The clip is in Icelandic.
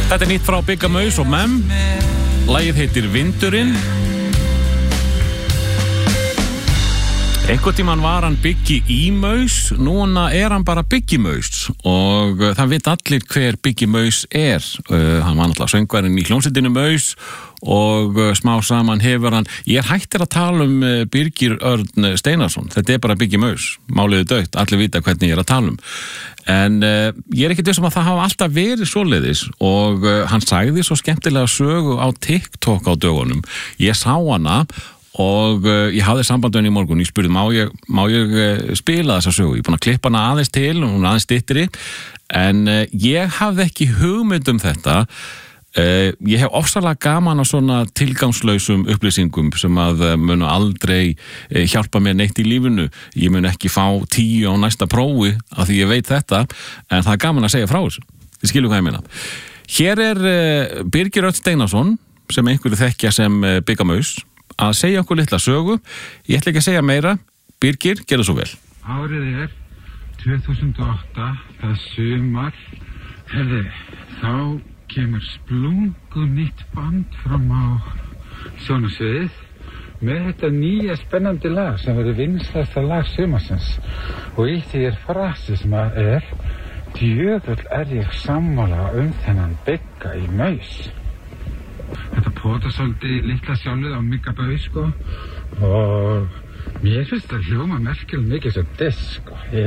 Þetta nýtt frá Bigga Maus og Mem. Lagið heitir Vindurinn. Einhvern tímann var hann Biggi í Maus, núna hann bara Biggi Maus og það veit allir hver Biggi Maus hann var náttúrulega söngvarinn í hljómsveitinu Maus og smá saman hefur hann, ég hættir að tala Birgir Örn Steinarsson, þetta bara Biggi Maus, máliði dautt, allir vita hvernig ég að tala en ég ekki viss að það hafa alltaf verið svoleiðis og hann sagði svo skemmtilega sögu á TikTok á dögunum, ég sá hana og ég hafði sambandun í morgun, ég spurði má ég spila þessa sögu, ég er búin að klippa hana aðeins til og hún aðeins styttri en ég hafði ekki hugmynd þetta ég hef ofsalega gaman á svona tilgangslausum upplýsingum sem að munu aldrei hjálpa mér neitt í lífinu, ég mun ekki fá 10 á næsta prófi af því ég veit þetta en það gaman að segja frá þessu, þið skilur hvað ég meina hér Birgir Örn Steinarsson sem einhverju þekkja sem Bigga Maus að segja okkur litla sögu. Ég ætla ekki að segja meira. Birgir, gerðu svo vel. Árið 2008, það sumar. Herði, þá kemur splungu nýtt band fram á sjónasviðið með þetta nýja spennandi lag sem verður vinsælasta lag sumarsins. Og í því frasi sem djöfull ég sammála þennan Bigga í Maus. Þetta potar svolítið litla sjálfið á Bigga Maus, og mér finnst það hljóma merkilega mikið sem disk,